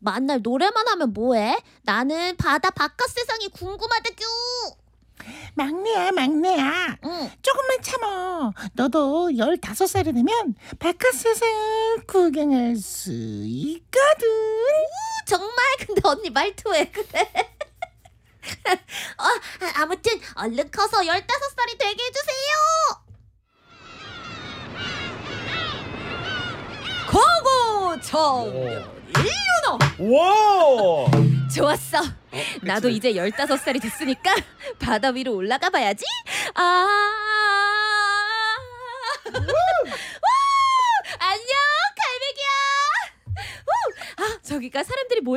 만날 노래만 하면 뭐해? 나는 바다 바깥 세상이 궁금하다규. 막내야. 응. 조금만 참어. 너도 15살이 되면 바깥 세상을 구경할 수 있거든. 정말? 근데 언니 말투 왜 그래? 아무튼 얼른 커서 15살이 되게 해주세요. 고고 청년 일륜어. 와! 좋았어. 나도 이제 15살이 됐으니까 바다 위로 올라가 봐야지. 와! 안녕, 갈매기야. 저기가 사람들이 모여